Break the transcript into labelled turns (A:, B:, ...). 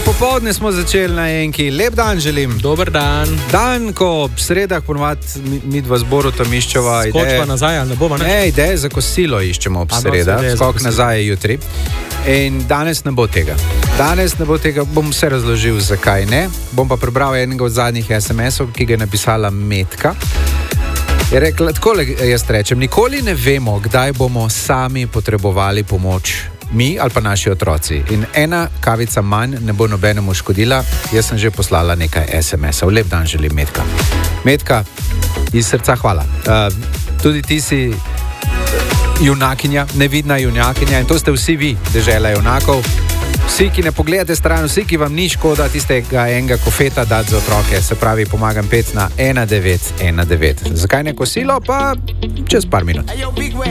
A: Popoldne smo začeli na enki. Lep dan želim.
B: Dober dan.
A: Dan, ko ob sredah ponovadi mi dva zboru tam iščeva.
B: Skočva nazaj, ali ne bomo?
A: Ne, ideje za kosilo iščemo ob sredah. Skok nazaj jutri. In danes ne bo tega. Bom vse razložil, zakaj ne. Bom pa prebral enega od zadnjih SMS-ov, ki ga je napisala Metka. Je rekla, takole jaz rečem, nikoli ne vemo, kdaj bomo sami potrebovali pomoč. Mi ali pa naši otroci. In ena kavica manj ne bo nobenemu škodila. Jaz sem že poslala nekaj SMS-ov. Lep dan želim, Metka. Metka, iz srca hvala. Tudi ti si junakinja, nevidna junakinja in to ste vsi vi, dežela junakov. Vsi, ki ne pogledate stran, vsi, ki vam ni škoda tistega enega kofeta dati za otroke, se pravi, pomagam 5 na 1919. Zakaj ne kosilo? Pa čez par minut.